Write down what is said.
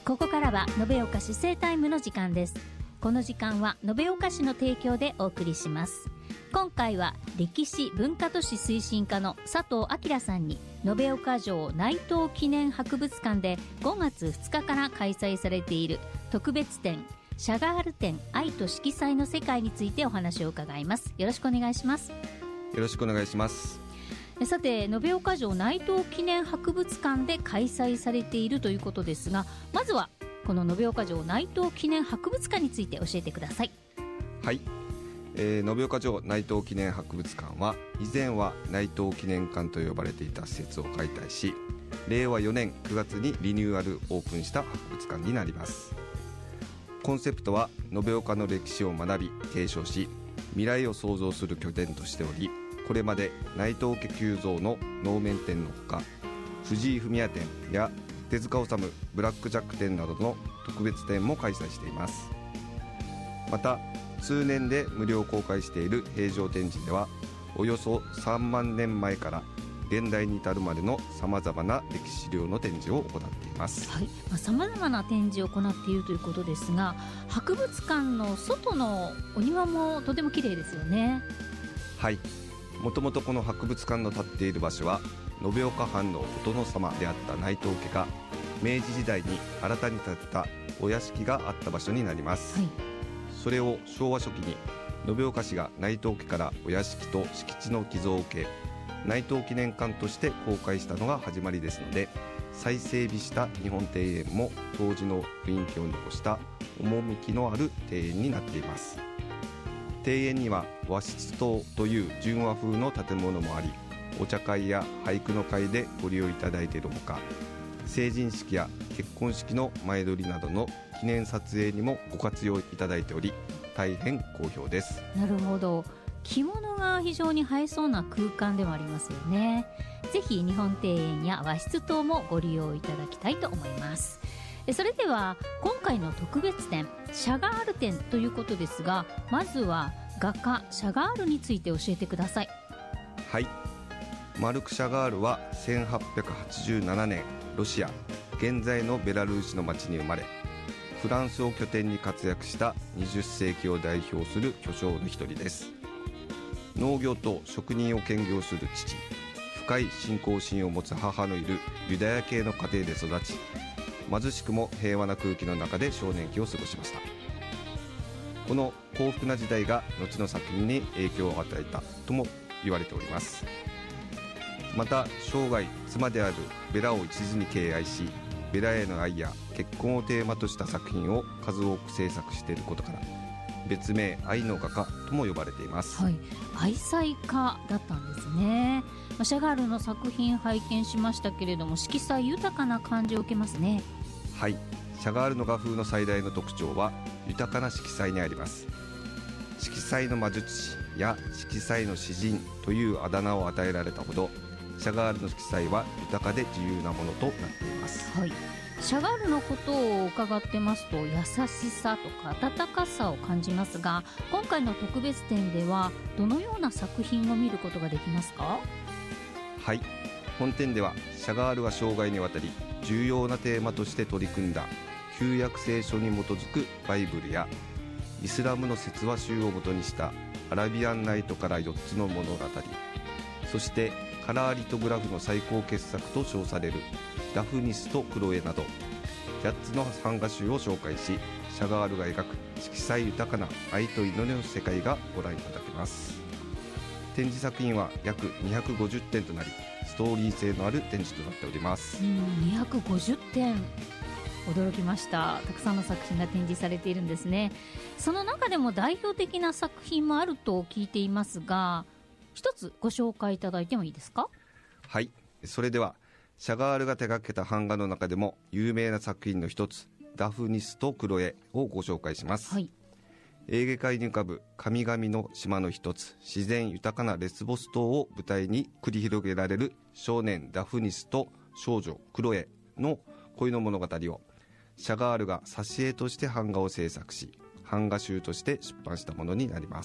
ここからは延岡市政タイムの時間です。この時間は延岡市の提供でお送りします。今回は歴史文化都市推進課の佐藤明さんに延岡城内藤記念博物館で5月2日から開催されている特別展シャガール展愛と色彩の世界についてお話を伺います。よろしくお願いします。 よろしくお願いします。 さて、延岡城内藤記念博物館で開催されているということですが、まずはこの延岡城内藤記念博物館について教えてください。 はい、延岡城内藤記念博物館は以前は内藤記念館と呼ばれていた施設を解体し、令和4年9月にリニューアルオープンした博物館になります。コンセプトは延岡の歴史を学び継承し、未来を創造する拠点としており、これまで内藤家久蔵の能面展のほか、藤井フミヤ展や手塚治虫ブラックジャック展などの特別展も開催しています。また通年で無料公開している平城展示では、およそ3万年前から現代に至るまでのさまざまな歴史資料の展示を行っています。 はい、さまざまな展示を行っているということですが、博物館の外のお庭もとても綺麗ですよね。 はい、もともとこの博物館の立っている場所は延岡藩のお殿様であった内藤家が明治時代に新たに建てたお屋敷があった場所になります。はい、それを昭和初期に延岡市が内藤家からお屋敷と敷地の寄贈を受け、内藤記念館として公開したのが始まりですので、再整備した日本庭園も当時の雰囲気を残した趣のある庭園になっています。庭園には和室棟という純和風の建物もあり、お茶会や俳句の会でご利用いただいているほか、成人式や結婚式の前撮りなどの記念撮影にもご活用いただいており、大変好評です。 なるほど、着物が非常に映えそうな空間でもありますよね。ぜひ日本庭園や和室棟もご利用いただきたいと思います。それでは今回の特別展シャガール展ということですが、まずは画家シャガールについて教えてください。 はい、マルク・シャガールは1887年ロシア現在のベラルーシの町に生まれ、フランスを拠点に活躍した20世紀を代表する巨匠の一人です。農業と職人を兼業する父、深い信仰心を持つ母のいるユダヤ系の家庭で育ち、貧しくも平和な空気の中で少年期を過ごしました。この幸福な時代が後の作品に影響を与えたとも言われております。また生涯妻であるベラを一途に敬愛し、ベラへの愛や結婚をテーマとした作品を数多く制作していることから、別名愛の画家とも呼ばれています。 はい、愛妻家だったんですね。シャガールの作品拝見しましたけれども、色彩豊かな感じを受けますね。 はい、シャガールの画風の最大の特徴は豊かな色彩にあります。色彩の魔術師や色彩の詩人というあだ名を与えられたほど、シャガールの色彩は豊かで自由なものとなっています。 はい、シャガールのことを伺ってますと、優しさとか温かさを感じますが、今回の特別展ではどのような作品を見ることができますか？ はい、本展ではシャガールが生涯にわたり重要なテーマとして取り組んだ旧約聖書に基づくバイブルやイスラムの説話集をもとにしたアラビアンナイトから4つの物語、そしてカラーリトグラフの最高傑作と称されるダフニスとクロエなど8つの版画集を紹介し、シャガールが描く色彩豊かな愛と祈りの世界がご覧いただけます。展示作品は約250点となり、ストーリー性のある展示となっております。 250点、驚きました。たくさんの作品が展示されているんですね。その中でも代表的な作品もあると聞いていますが、一つご紹介いただいてもいいですか？ はい、それではシャガールが手掛けた版画の中でも有名な作品の一つ、ダフニスとクロエをご紹介します。はい、エーゲ海に浮かぶ神々の島の一つ、自然豊かなレスボス島を舞台に繰り広げられる少年ダフニスと少女クロエの恋の物語をシャガールが挿絵として版画を制作し、版画集として出版したものになりま